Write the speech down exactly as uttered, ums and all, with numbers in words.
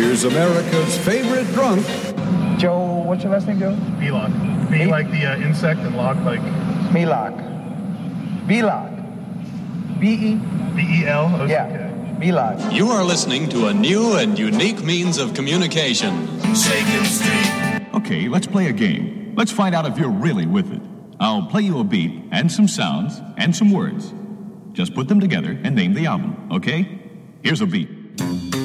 Here's America's favorite drunk, Joe. What's your last name, Joe? B-Lock. B B- like the uh, insect and lock like... B-Lock. B-Lock. B-E? B E L O C K. Yeah. B-Lock. You are listening to a new and unique means of communication. Shaken Street. Okay, let's play a game. Let's find out if you're really with it. I'll play you a beat and some sounds and some words. Just put them together and name the album, okay? Here's a beat.